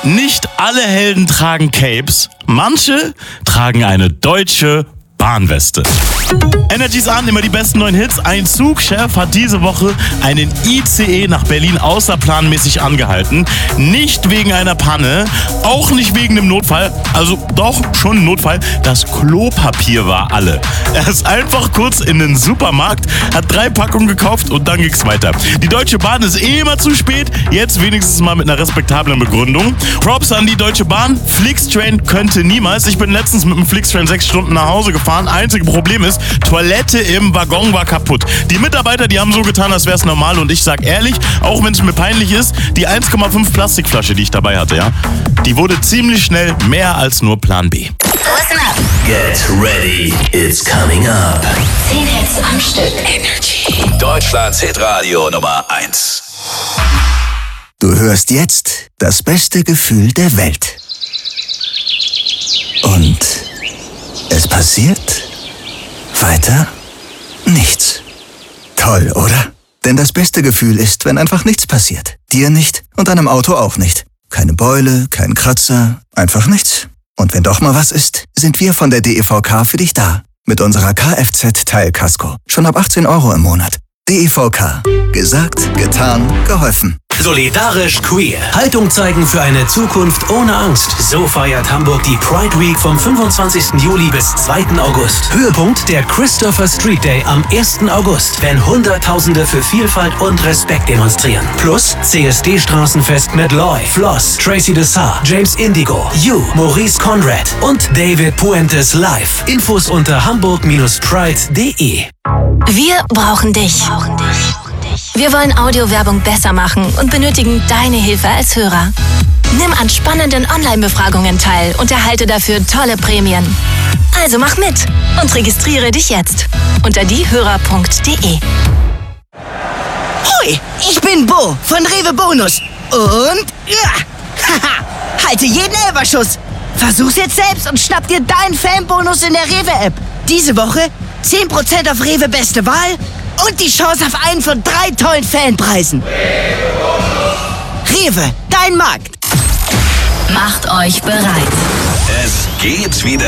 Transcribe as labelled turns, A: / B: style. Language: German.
A: Nicht alle Helden tragen Capes, manche tragen eine deutsche Bahnweste. Energies an, immer die besten neuen Hits. Ein Zugchef hat diese Woche einen ICE nach Berlin außerplanmäßig angehalten. Nicht wegen einer Panne, auch nicht wegen einem Notfall. Also doch, schon ein Notfall. Das Klopapier war alle. Er ist einfach kurz in den Supermarkt, hat 3 Packungen gekauft und dann ging's weiter. Die Deutsche Bahn ist immer zu spät. Jetzt wenigstens mal mit einer respektablen Begründung. Props an die Deutsche Bahn. Flixtrain könnte niemals. Ich bin letztens mit dem Flixtrain 6 Stunden nach Hause gefahren. Einzige Problem ist, Toilette im Waggon war kaputt. Die Mitarbeiter, die haben so getan, als wäre es normal. Und ich sag ehrlich, auch wenn es mir peinlich ist, die 1,5 Plastikflasche, die ich dabei hatte, ja, die wurde ziemlich schnell mehr als nur Plan B.
B: Listen up.
C: Get ready, it's coming up.
B: 10 Hits am Stück. Energy.
C: Deutschlands Hitradio Nummer 1.
D: Du hörst jetzt das beste Gefühl der Welt. Und es passiert weiter nichts. Toll, oder? Denn das beste Gefühl ist, wenn einfach nichts passiert. Dir nicht und deinem Auto auch nicht. Keine Beule, kein Kratzer, einfach nichts. Und wenn doch mal was ist, sind wir von der DEVK für dich da. Mit unserer Kfz-Teilkasko. Schon ab 18 € im Monat. DEVK. Gesagt, getan, geholfen.
E: Solidarisch queer. Haltung zeigen für eine Zukunft ohne Angst. So feiert Hamburg die Pride Week vom 25. Juli bis 2. August. Höhepunkt der Christopher Street Day am 1. August, wenn Hunderttausende für Vielfalt und Respekt demonstrieren. Plus CSD-Straßenfest mit Loy, Floss, Tracy Dessar, James Indigo, You, Maurice Conrad und David Puentes live. Infos unter hamburg-pride.de.
F: Wir brauchen dich. Wir wollen Audiowerbung besser machen und benötigen deine Hilfe als Hörer. Nimm an spannenden Online-Befragungen teil und erhalte dafür tolle Prämien. Also mach mit und registriere dich jetzt unter diehörer.de.
G: Hoi, ich bin Bo von Rewe Bonus. Und halte jeden Elferschuss. Versuch's jetzt selbst und schnapp dir deinen Fanbonus in der Rewe-App. Diese Woche 10% auf Rewe Beste Wahl und die Chance auf einen von 3 tollen Fanpreisen. Rewe, dein Markt.
B: Macht euch bereit.
C: Es geht wieder.